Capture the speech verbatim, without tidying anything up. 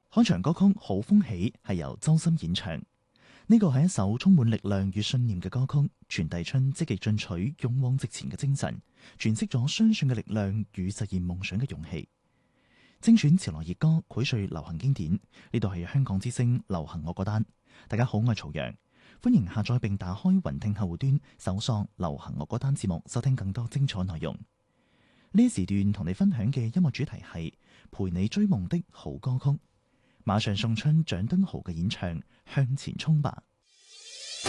開場歌曲《好風起》係由周深演唱，呢個係一首充滿力量與信念嘅歌曲，傳遞出積極進取、勇往直前嘅精神，詮釋咗相信嘅力量與實現夢想嘅勇氣。精選潮流熱歌，膾萃流行經典。呢度係香港之聲流行樂歌單。大家好，我係曹陽，歡迎下載並打開雲聽客戶端，搜索流行樂歌單節目，收聽更多精彩內容。呢時段同你分享嘅音樂主題係陪你追夢的好歌曲。馬上送出蔣敦豪嘅演唱《向前衝吧》。